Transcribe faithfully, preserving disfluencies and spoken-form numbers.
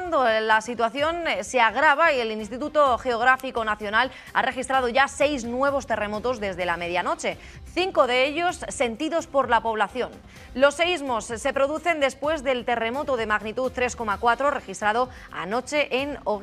avanzando, la situación se agrava y el Instituto Geográfico Nacional ha registrado ya seis nuevos terremotos desde la medianoche, cinco de ellos sentidos por la población. Los seísmos se producen después del terremoto de magnitud tres coma cuatro registrado anoche en Oguiz.